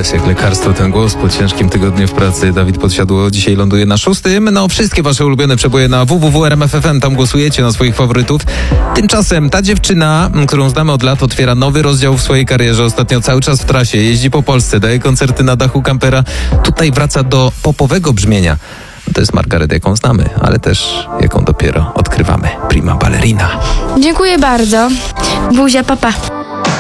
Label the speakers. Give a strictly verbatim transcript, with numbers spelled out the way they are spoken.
Speaker 1: jest jak lekarstwo ten głos po ciężkim tygodniu w pracy. Dawid Podsiadło dzisiaj ląduje na szóstym. No, wszystkie wasze ulubione przeboje na w w w kropka r m f f m. Tam głosujecie na swoich faworytów. Tymczasem ta dziewczyna, którą znamy od lat, otwiera nowy rozdział w swojej karierze. Ostatnio cały czas w trasie, jeździ po Polsce, daje koncerty na dachu kampera. Tutaj wraca do popowego brzmienia. To jest Margaret, jaką znamy, ale też jaką dopiero odkrywamy. Prima ballerina.
Speaker 2: Dziękuję bardzo. Buzia, papa.